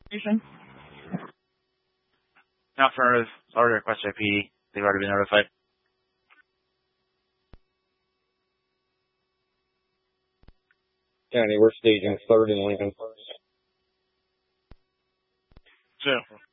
Station. Affirmative. Already request IP. They've already been notified. County, we're staging 3rd in Lincoln. Two.